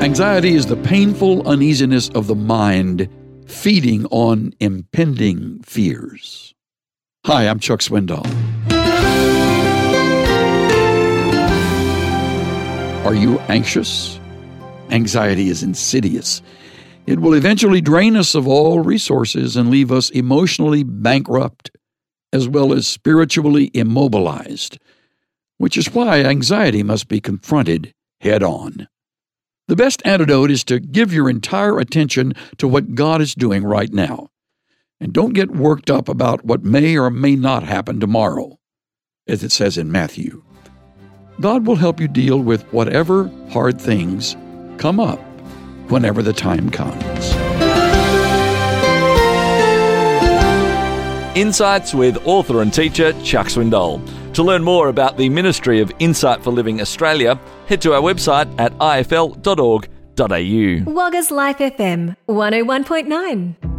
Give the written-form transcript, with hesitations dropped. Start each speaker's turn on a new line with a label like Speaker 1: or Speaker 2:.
Speaker 1: Anxiety is the painful uneasiness of the mind feeding on impending fears. Hi, I'm Chuck Swindoll. Are you anxious? Anxiety is insidious. It will eventually drain us of all resources and leave us emotionally bankrupt, as well as spiritually immobilized, which is why anxiety must be confronted head-on. The best antidote is to give your entire attention to what God is doing right now, and don't get worked up about what may or may not happen tomorrow, as it says in Matthew. God will help you deal with whatever hard things come up whenever the time comes.
Speaker 2: Insights with author and teacher Chuck Swindoll. To learn more about the Ministry of Insight for Living Australia, head to our website at ifl.org.au.
Speaker 3: Wagga's Life FM 101.9.